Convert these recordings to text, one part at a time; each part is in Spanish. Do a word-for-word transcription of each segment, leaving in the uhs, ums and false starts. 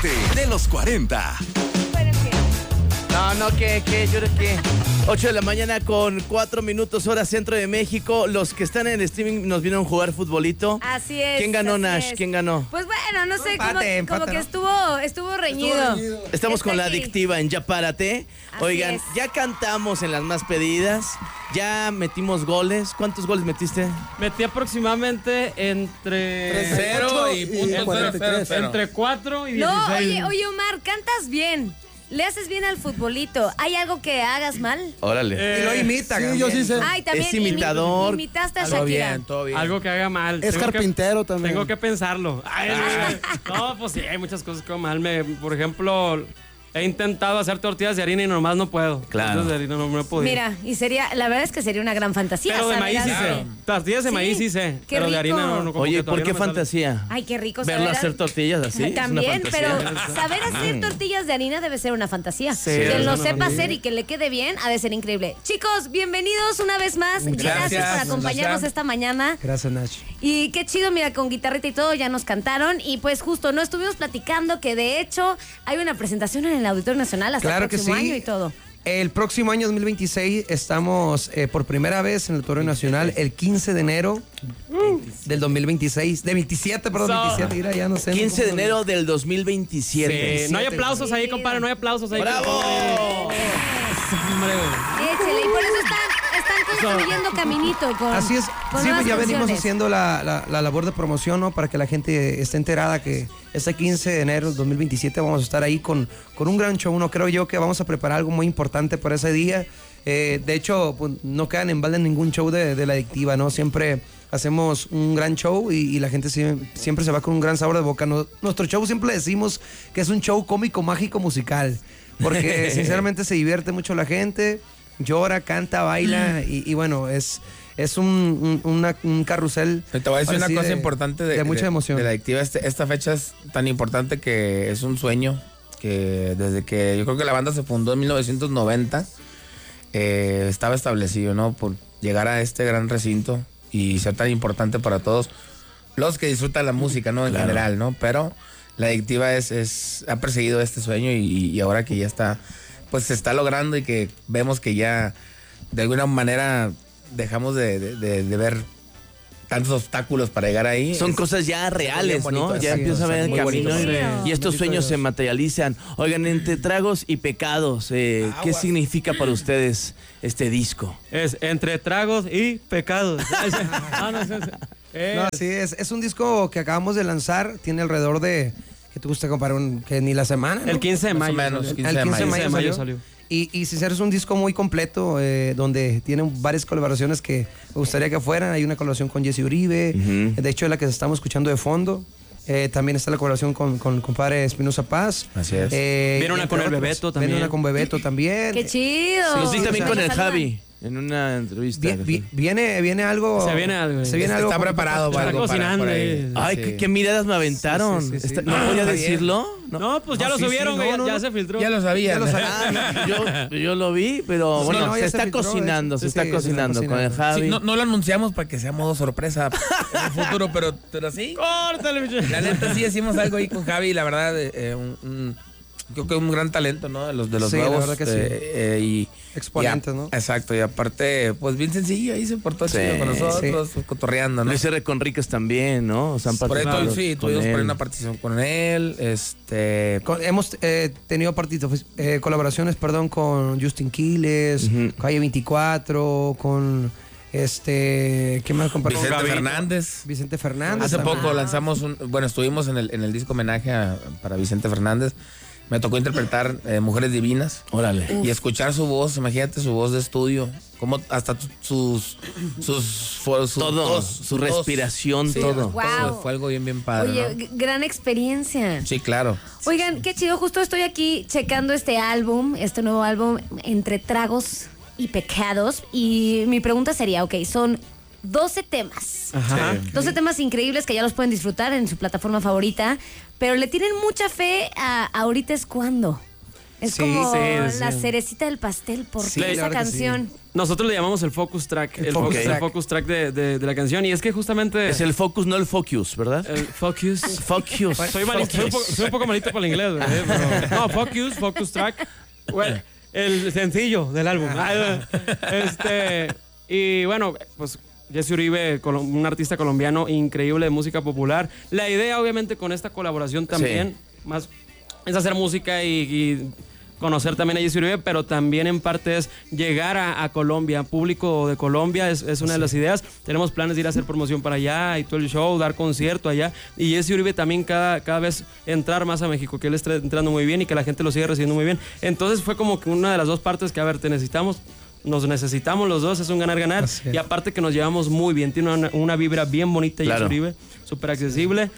parte de los cuarenta. No, no, que, que, yo creo que ocho de la mañana con cuatro minutos hora centro de México. Los que están en el streaming nos vieron jugar futbolito. Así es. ¿Quién ganó, Nash? Es. ¿Quién ganó? Pues bueno, no sé, empate, como, empate, como que ¿no? estuvo, estuvo reñido. Estuvo reñido. Estamos Está con la aquí. adictiva en Ya Párate. Así Oigan, es. ya cantamos en las más pedidas. Ya metimos goles. ¿Cuántos goles metiste? Metí aproximadamente entre cero y punto entre, cero, cero. entre cuatro y No, dieciséis. oye, oye, Omar, cantas bien. Le haces bien al futbolito. ¿Hay algo que hagas mal? Órale. Eh, Y lo imita. Sí, yo sí sé. Ay, también Es imitador. imi- imitaste a Todo Shakira. bien, todo bien. Algo que haga mal. Es Tengo que- carpintero también. Tengo que pensarlo. Ay, no, pues sí, hay muchas cosas que hago mal. Me, por ejemplo, he intentado hacer tortillas de harina y nomás no puedo. Claro. Tortillas de harina no me he podido. Mira, y sería, la verdad es que sería una gran fantasía. Pero de saber maíz sí hacer- sé. Tortillas de Sí, maíz sí sé. qué Pero de rico. harina no, no como Oye, que ¿por todavía qué no me sale. fantasía? Ay, qué rico Verlo saber hacer tortillas así. es una También, pero fantasía. saber hacer tortillas de harina debe ser una fantasía. Sí, que es lo una sepa fantasía. hacer y que le quede bien ha de ser increíble. Chicos, bienvenidos una vez más. Gracias, Gracias, por acompañarnos gracias. esta mañana. Gracias, Nach. Y qué chido, mira, con guitarrita y todo ya nos cantaron. Y pues justo, no estuvimos platicando que de hecho hay una presentación en el Auditorio Nacional hasta Claro el que próximo sí. año y todo. El próximo año dos mil veintiséis estamos eh, por primera vez en el Auditorio Nacional el quince de enero del dos mil veintiséis. De veintisiete, perdón, So- veintisiete. Mira, ya no sé. quince de enero del dos mil veintisiete. Sí, no hay aplausos ahí, compadre, no hay aplausos ahí. ¡Bravo! Hombre, Échele, y por eso están, están construyendo caminito con Así es. con Sí, nuevas pues ya venimos canciones. haciendo la, la- la labor de promoción, ¿no? Para que la gente esté enterada que este quince de enero del dos mil veintisiete vamos a estar ahí con, con un gran show, ¿no? Creo yo que vamos a preparar algo muy importante para ese día. Eh, de hecho, pues, no quedan en balde ningún show de, de la adictiva, ¿no? Siempre hacemos un gran show y, y la gente sie- siempre se va con un gran sabor de boca. No- nuestro show siempre decimos que es un show cómico, mágico, musical. Porque sinceramente se divierte mucho la gente, llora, canta, baila y, y bueno, es... Es un, un, una- un carrusel. Te voy a decir ahora una sí, cosa de- importante de, de mucha emoción. de la adictiva. Este- esta fecha es tan importante que es un sueño que desde que yo creo que la banda se fundó en mil novecientos noventa eh, estaba establecido, ¿no? Por llegar a este gran recinto y ser tan importante para todos los que disfrutan la música, ¿no? En Claro. general, ¿no? Pero la adictiva es, es ha perseguido este sueño y, y ahora que ya está, pues se está logrando y que vemos que ya de alguna manera dejamos de, de- de- de ver tantos obstáculos para llegar ahí. Son Es- cosas ya reales, muy bonito, ¿no? Ya exacto, empieza a ver el muy bonito. camino y, Sí. y estos sueños se materializan. Oigan, entre tragos y pecados, eh, ¿qué Aguas. significa para ustedes este disco? es entre tragos y pecados. Ah, no, es- es- es- No, así es. Es un disco que acabamos de lanzar. Tiene alrededor de. ¿Qué te gusta comparar? Un, que ni la semana. ¿no? El quince de Más o mayo. menos, salió. quince El de quince de mayo. mayo, salió. salió. Y, y sincero, es un disco muy completo eh, donde tiene varias colaboraciones que me gustaría que fueran. Hay una colaboración con Jesse Uribe, Ujú. de hecho es la que estamos escuchando de fondo. Eh, también está la colaboración con, con el compadre Espinosa Paz. Así es. Eh, Viene una entre con el otros. Bebeto también. Viene una con Bebeto también. ¡Qué chido! Los vi sí, también sí, con Nos el saludan. Javi en una entrevista. Vi- vi- viene, viene algo. Se viene algo. Se viene Está algo. poquito- preparado Está para algo para- cocinando, por ahí. eh. Ay, Sí. qué, qué miradas me aventaron. Sí, sí, sí, sí. Está- ¿No Ah, podía está bien. decirlo? No, pues ya No, lo sí, sí, subieron, no, güey, ya, no, ya no. se filtró. Ya lo sabía. Ya lo sabía. Ah, yo, yo lo vi, pero Sí, bueno, no, se ya está se filtró, cocinando, sí, se sí, está se está cocinando con el cocinando. Javi. Sí, no, no lo anunciamos para que sea modo sorpresa en el futuro, pero, pero sí. Córtale, bicho. La neta sí hicimos algo ahí con Javi, la verdad, eh, eh, un, un- creo que un gran talento, ¿no? De los de los Sí, la nuevos. verdad que sí. eh, eh, y, Exponentes, y a- ¿no? Exacto, y aparte, pues bien sencillo, ahí se portó Sí, chido con nosotros, cotorreando, ¿no? Luis R. Conríquez también, ¿no? O sea, han Por ahí participado tu- sí, con tuvimos por ahí él. una participación con él, este... Con- hemos eh, tenido participa- eh, colaboraciones, perdón, con Justin Quiles, Ujú. Calle veinticuatro, con este, ¿qué más compartimos? Vicente Gaby. Fernández. Vicente Fernández. Hace también. poco lanzamos un, bueno, estuvimos en el, en el disco homenaje a- para Vicente Fernández. Me tocó interpretar eh, Mujeres Divinas Órale. y escuchar su voz, imagínate su voz de estudio, como hasta tu- sus sus, fu- su Todo, tos, su respiración, Sí, todo. Wow. Fue algo bien bien padre, Oye, ¿no? g- gran experiencia. Sí, claro. Oigan, qué chido, justo estoy aquí checando este álbum, este nuevo álbum, Entre Tragos y Pecados. Y mi pregunta sería, ok, son doce temas. Ajá. Sí. doce temas increíbles que ya los pueden disfrutar en su plataforma favorita, pero le tienen mucha fe a Ahorita es Cuando. Es Sí, como sí, la sí. cerecita del pastel, ¿por Sí, qué esa claro que sí. canción? Nosotros le llamamos el focus track. El, El focus, focus el track. focus track de, de- de la canción. Y es que justamente. Es el focus, no el focus, ¿verdad? el focus. Focus. Soy, malito, soy, un poco, soy un poco malito para el inglés, güey, eh, pero- no, Focus, Focus Track. Bueno, el sencillo del álbum. Este, y bueno, pues Jesse Uribe, colo- un artista colombiano increíble de música popular. La idea, obviamente, con esta colaboración también, más es hacer música y, y conocer también a Jesse Uribe, pero también en parte es llegar a, a Colombia, público de Colombia, es, es una de las ideas. Tenemos planes de ir a hacer promoción para allá y todo el show, dar concierto allá. Y Jesse Uribe también cada, cada vez entrar más a México, que él está entrando muy bien y que la gente lo sigue recibiendo muy bien. Entonces fue como que una de las dos partes que, a ver, te necesitamos. Nos necesitamos los dos, es un ganar-ganar. Así es. Y aparte que nos llevamos muy bien, tiene una, una vibra bien bonita y Claro. Uribe, súper accesible.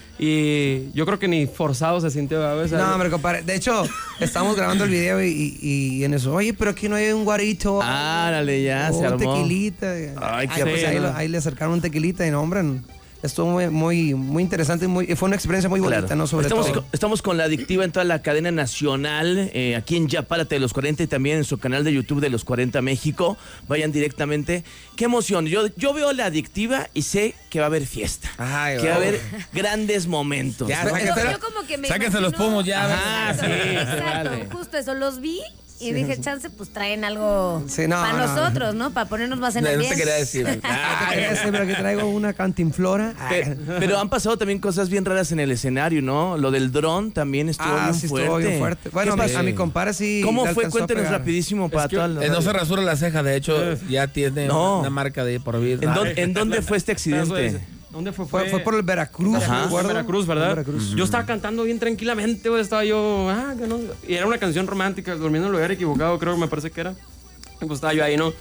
Y yo creo que ni forzado se sintió a veces. No, hombre, compadre. De hecho, estamos grabando el video y, y- y en eso, oye, pero aquí no hay un guarito. Árale, ya, o se un armó. tequilita. Ay, qué Ah, pues pena. ahí, lo- ahí le acercaron un tequilita y no, hombre, estuvo muy, muy, muy interesante. y Muy, fue una experiencia muy bonita, Claro. ¿no? Sobre estamos, todo. con, estamos con la adictiva en toda la cadena nacional, eh, aquí en Ya Párate de los cuarenta y también en su canal de YouTube de los cuarenta México. Vayan directamente. Qué emoción. Yo, yo veo la adictiva y sé que va a haber fiesta. Ay, que va a va. haber grandes momentos. Ya, Yo, sáquenselo. yo como que me Sáquense los imagino- pomos ya. Ajá, Exacto, sí, exacto, dale. justo eso, los vi y dije, chance, pues traen algo Sí, no, para no, nosotros, ¿no? Para ponernos más en No, no ambiente. te quería decir. Ay, ese, pero que traigo una cantinflora. Pe- Pero han pasado también cosas bien raras en el escenario, ¿no? Lo del dron también estuvo Ah, bien sí, fuerte. estuvo bien fuerte. Bueno, a ¿Qué mi, pasó? a mi compadre sí. ¿Cómo le fue? alcanzó a Cuéntenos pegar. rapidísimo para que, todas las Eh, no se rasura la ceja, de hecho, ya tiene No. una marca de por vida. ¿En dónde, en dónde fue este accidente? ¿Dónde fue? Fue, fue por el Veracruz, Ajá. me acuerdo. Veracruz, Fue ¿verdad? Veracruz. Yo estaba cantando bien tranquilamente, güey, estaba yo, ah, que no. Y era una canción romántica, durmiendo en el lugar equivocado, creo que me parece que era. Y pues estaba yo ahí, ¿no?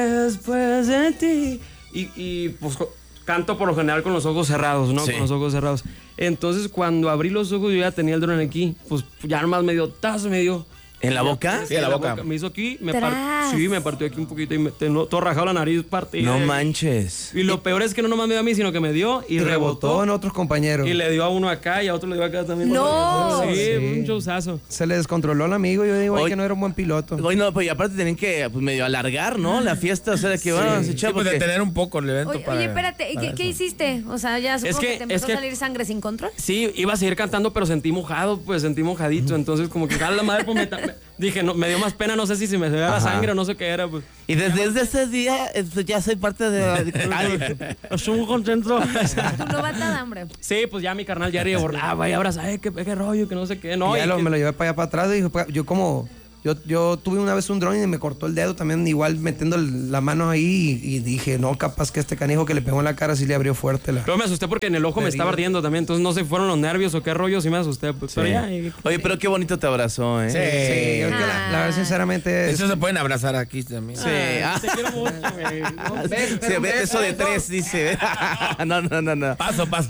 Después de ti. Y, y pues co- canto por lo general con los ojos cerrados, ¿no? Sí. Con los ojos cerrados. Entonces cuando abrí los ojos yo ya tenía el dron aquí, pues ya nomás me dio tazo, me dio. ¿En la boca? Sí, en la boca. Me hizo aquí, me Tras. par- sí, me partió aquí un poquito y me tengo todo rajado la nariz partida. No manches. Y lo peor es que no nomás me dio a mí, sino que me dio y, Y rebotó. rebotó en otros compañeros. Y le dio a uno acá y a otro le dio acá también. ¡No! Sí, Sí. un showzazo. Se le descontroló al amigo. Yo digo ay, Hoy- que no era un buen piloto. Hoy no, pues y aparte tenían que pues, medio alargar, ¿no? La fiesta, o sea, que van a Sí, echar pues porque... detener un poco el evento Oye, para... oye, espérate, ¿y para ¿qué, qué eso. hiciste? O sea, ya supongo que- que, te empezó es que- a salir sangre sin control. Sí, iba a seguir cantando, pero sentí mojado, pues sentí mojadito. Entonces, como que a la madre, pues me, ta- me- dije, no, me dio más pena, no sé si se me veía la Ajá. sangre o no sé qué era, pues. Y desde, desde ese día eh, ya soy parte de... Ay, estoy muy contento. Tu novatada, hombre. Sí, pues ya mi carnal Jerry borraba y ahora sabe qué, qué rollo, que no sé qué. No, Y ya y lo- que- me lo llevé para allá para atrás y dije, pues, yo como... Yo, yo tuve una vez un dron y me cortó el dedo también, igual metiendo el- la mano ahí y, y dije, no, capaz que este canijo que le pegó en la cara sí le abrió fuerte la... Pero me asusté porque en el ojo me estaba ardiendo también, entonces no sé si fueron los nervios o qué rollo, sí me asusté. Pues, pero ya, y- Oye, pero qué bonito te abrazó, ¿eh? Sí. Sí, yo creo que la, la verdad, sinceramente... De es- hecho, se pueden abrazar aquí también. Sí. Ah, te quiero mucho, güey. No, sí, ve- eso de tres, dice. No, no, no, no. Paso, paso.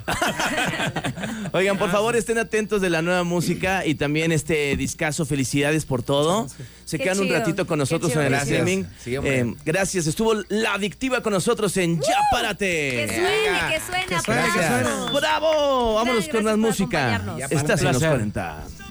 Oigan, por favor, estén atentos de la nueva música y también este discazo. Felicidades por todo. Se Qué quedan un chido, ratito con qué nosotros chido, en el gracias. streaming. Sí, hombre. Eh, gracias. Estuvo la adictiva con nosotros en Ya Párate. Que suene, que suene, Que suene, que aplausos. suene. ¡Bravo! Vámonos Gracias con más por música. acompañarnos. Estás en los Placer. cuarenta.